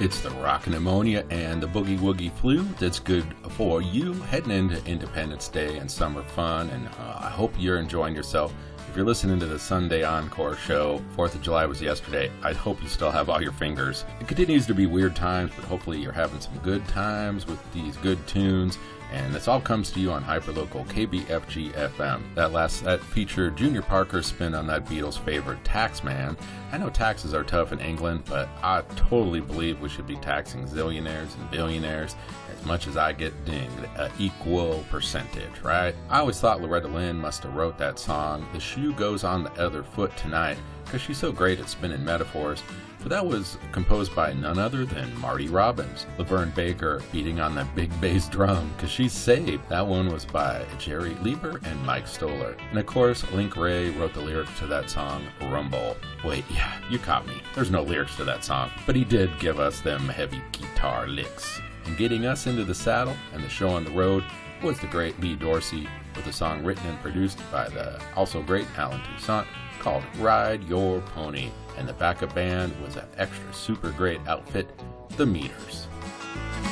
It's the Rockin' Ammonia and the Boogie Woogie Flu that's good for you heading into Independence Day and summer fun, and I hope you're enjoying yourself. If you're listening to the Sunday Encore show, 4th of July was yesterday, I hope you still have all your fingers. It continues to be weird times, but hopefully you're having some good times with these good tunes. And this all comes to you on hyperlocal KBFG FM. That set featured Junior Parker's spin on that Beatles favorite, Taxman. I know taxes are tough in England, but I totally believe we should be taxing zillionaires and billionaires as much as I get dinged, an equal percentage, right? I always thought Loretta Lynn must have wrote that song, The Shoe Goes on the Other Foot Tonight, because she's so great at spinning metaphors. But that was composed by none other than Marty Robbins. Laverne Baker beating on that big bass drum, because she's saved. That one was by Jerry Leiber and Mike Stoller. And of course, Link Wray wrote the lyrics to that song, Rumble. Wait, yeah, you caught me. There's no lyrics to that song. But he did give us them heavy guitar licks. And getting us into the saddle and the show on the road was the great Lee Dorsey, with a song written and produced by the also great Alan Toussaint called Ride Your Pony. And the backup band was an extra super great outfit, The Meters.